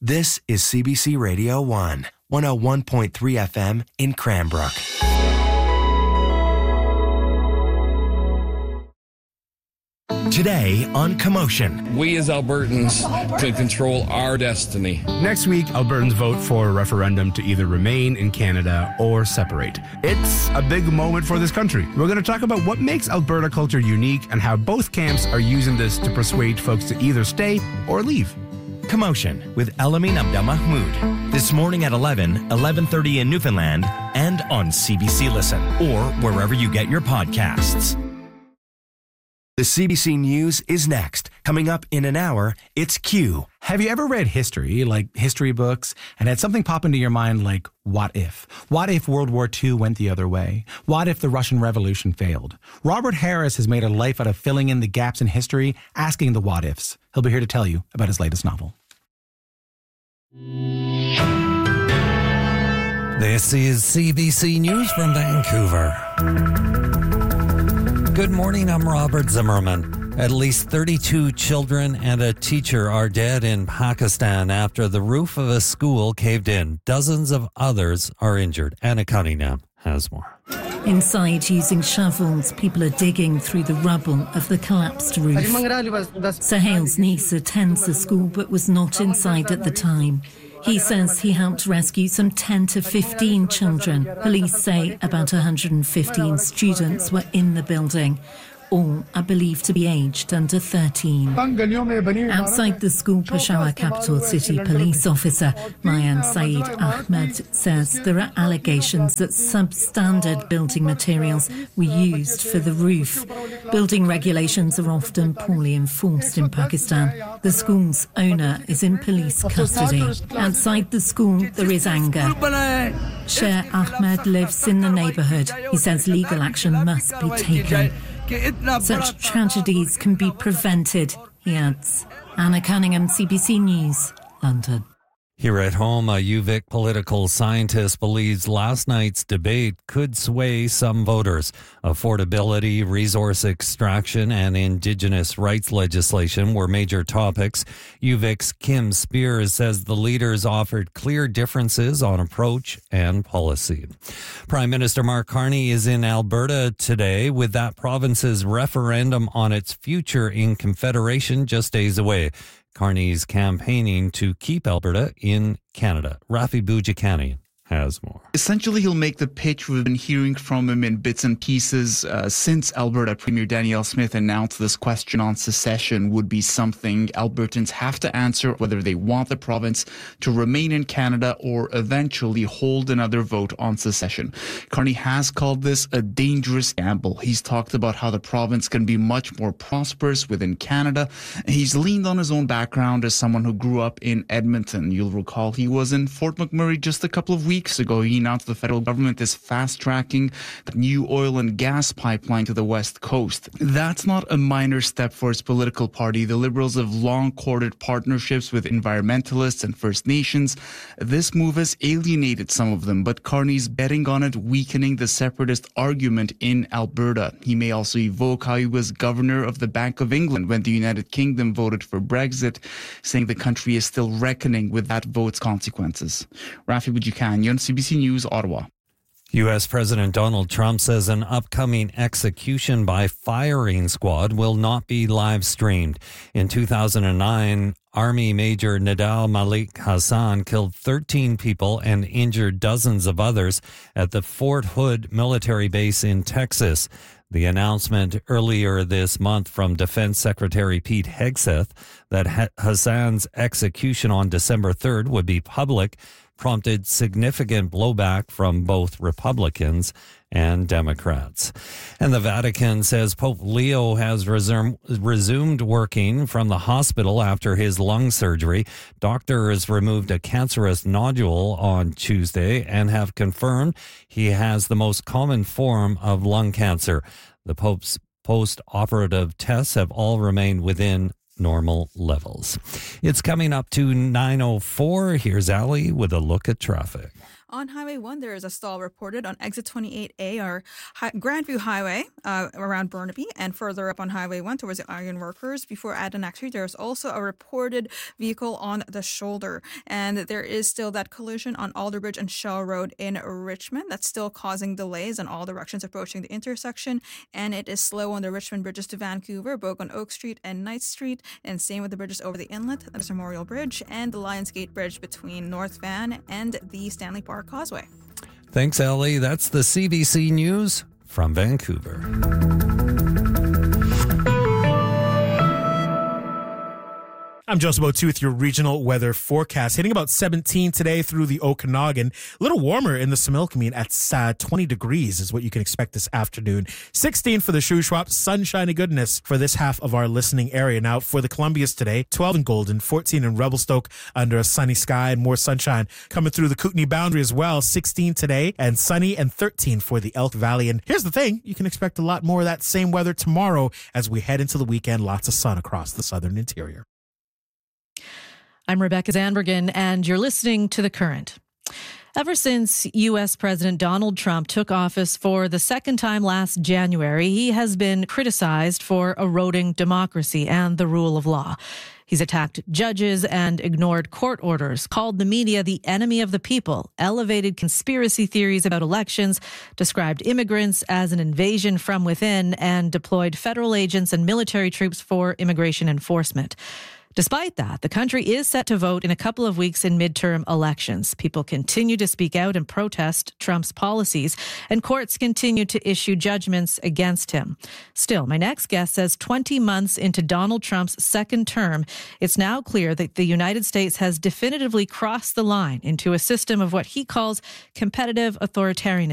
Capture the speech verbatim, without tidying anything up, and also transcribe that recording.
This is C B C Radio one, one oh one point three F M in Cranbrook. Today on Commotion. We as Albertans can control our destiny. Next week, Albertans vote for a referendum to either remain in Canada or separate. It's a big moment for this country. We're going to talk about what makes Alberta culture unique and how both camps are using this to persuade folks to either stay or leave. Commotion with Elamin Abdelmahmoud. This morning at eleven, eleven thirty in Newfoundland, and on C B C Listen, or wherever you get your podcasts. The C B C News is next. Coming up in an hour, it's Q. Have you ever read history, like history books, and had something pop into your mind like, what if? What if World War Two went the other way? What if the Russian Revolution failed? Robert Harris has made a life out of filling in the gaps in history, asking the what ifs. He'll be here to tell you about his latest novel. This is C B C News from Vancouver. Good morning, I'm Robert Zimmerman. At least thirty-two children and a teacher are dead in Pakistan after the roof of a school caved in. Dozens of others are injured. Anna Cunningham has more. Inside, using shovels, people are digging through the rubble of the collapsed roof. Sahail's niece attends the school but was not inside at the time. He says he helped rescue some ten to fifteen children. Police say about one hundred fifteen students were in the building. All are believed to be aged under thirteen. Outside the school, Peshawar capital city police officer Mayan Saeed Ahmed says there are allegations that substandard building materials were used for the roof. Building regulations are often poorly enforced in Pakistan. The school's owner is in police custody. Outside the school, there is anger. Sher Ahmed lives in the neighbourhood. He says legal action must be taken. Such tragedies can be prevented, he adds. Anna Cunningham, C B C News, London. Here at home, a U Vic political scientist believes last night's debate could sway some voters. Affordability, resource extraction, and Indigenous rights legislation were major topics. U Vic's Kim Spears says the leaders offered clear differences on approach and policy. Prime Minister Mark Carney is in Alberta today, with that province's referendum on its future in Confederation just days away. Carney's campaigning to keep Alberta in Canada. Rafi Boudjikani has more. Essentially, he'll make the pitch we've been hearing from him in bits and pieces uh, since Alberta Premier Danielle Smith announced this question on secession would be something Albertans have to answer, whether they want the province to remain in Canada or eventually hold another vote on secession. Carney has called this a dangerous gamble. He's talked about how the province can be much more prosperous within Canada. He's leaned on his own background as someone who grew up in Edmonton. You'll recall he was in Fort McMurray just a couple of weeks Weeks ago. He announced the federal government is fast-tracking the new oil and gas pipeline to the west coast. That's not a minor step for his political party. The Liberals have long courted partnerships with environmentalists and First Nations. This move has alienated some of them, but Carney's betting on it, weakening the separatist argument in Alberta. He may also evoke how he was governor of the Bank of England when the United Kingdom voted for Brexit, saying the country is still reckoning with that vote's consequences. Rafi Boudjikani, C B C News, Ottawa. U S President Donald Trump says an upcoming execution by firing squad will not be live streamed. In two thousand nine, Army Major Nidal Malik Hassan killed thirteen people and injured dozens of others at the Fort Hood military base in Texas. The announcement earlier this month from Defense Secretary Pete Hegseth that Hassan's execution on December third would be public prompted significant blowback from both Republicans and Democrats. And the Vatican says Pope Leo has resume, resumed working from the hospital after his lung surgery. Doctors removed a cancerous nodule on Tuesday and have confirmed he has the most common form of lung cancer. The Pope's post-operative tests have all remained within normal levels. It's coming up to nine oh four. Here's Ali with a look at traffic. On Highway one, there is a stall reported on exit twenty-eight A or Hi- Grandview Highway uh, around Burnaby, and further up on Highway one towards the Iron Workers. Before Adanac Street, there is also a reported vehicle on the shoulder. And there is still that collision on Alderbridge and Shaw Road in Richmond. That's still causing delays in all directions approaching the intersection. And it is slow on the Richmond bridges to Vancouver, both on Oak Street and Knight Street. And same with the bridges over the inlet, the Memorial Bridge, and the Lionsgate Bridge between North Van and the Stanley Park Causeway. Thanks, Ellie. That's the C B C News from Vancouver. I'm Joseph O'Toole with your regional weather forecast. Hitting about seventeen today through the Okanagan. A little warmer in the Similkameen at uh, twenty degrees is what you can expect this afternoon. sixteen for the Shuswap. Sunshiny goodness for this half of our listening area. Now for the Columbias today, twelve in Golden, fourteen in Revelstoke under a sunny sky and more sunshine coming through the Kootenay boundary as well. sixteen today and sunny, and thirteen for the Elk Valley. And here's the thing, you can expect a lot more of that same weather tomorrow as we head into the weekend. Lots of sun across the southern interior. I'm Rebecca Zandbergen, and you're listening to The Current. Ever since U S President Donald Trump took office for the second time last January, he has been criticized for eroding democracy and the rule of law. He's attacked judges and ignored court orders, called the media the enemy of the people, elevated conspiracy theories about elections, described immigrants as an invasion from within, and deployed federal agents and military troops for immigration enforcement. Despite that, the country is set to vote in a couple of weeks in midterm elections. People continue to speak out and protest Trump's policies, and courts continue to issue judgments against him. Still, my next guest says twenty months into Donald Trump's second term, it's now clear that the United States has definitively crossed the line into a system of what he calls competitive authoritarianism.